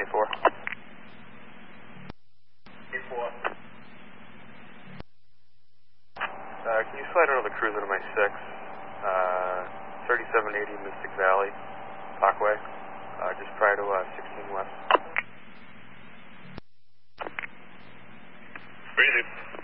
8-4. 8-4. Can you slide another cruiser to my 6? 3780 Mystic Valley, Parkway, just prior to 16 West. Breezy.